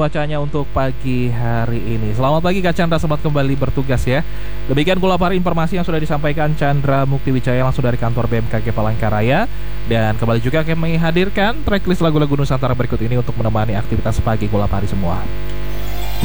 cuacanya untuk pagi hari ini. Selamat pagi Kak Chandra, selamat kembali bertugas ya. Demikian Gulapari informasi yang sudah disampaikan Chandra Mukti Wijaya langsung dari kantor BMKG Palangkaraya. Dan kembali juga kami menghadirkan tracklist lagu-lagu Nusantara berikut ini untuk menemani aktivitas pagi Gulapari semua.